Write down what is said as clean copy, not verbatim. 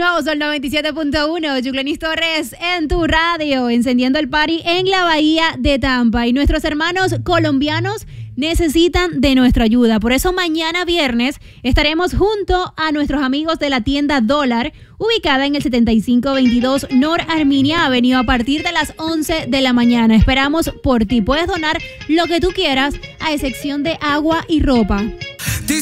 nuevo Sol 97.1, Yuclenis Torres en tu radio, encendiendo el party en la bahía de Tampa. Y nuestros hermanos colombianos necesitan de nuestra ayuda. Por eso mañana viernes estaremos junto a nuestros amigos de la tienda Dólar, ubicada en el 7522 North Arminia Avenue a partir de las 11 de la mañana. Esperamos por ti. Puedes donar lo que tú quieras, a excepción de agua y ropa.